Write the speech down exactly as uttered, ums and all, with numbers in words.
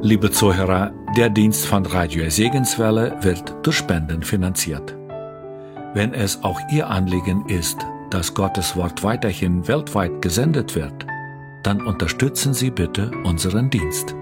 Liebe Zuhörer, der Dienst von Radio Segenswelle wird durch Spenden finanziert. Wenn es auch Ihr Anliegen ist, dass Gottes Wort weiterhin weltweit gesendet wird, dann unterstützen Sie bitte unseren Dienst.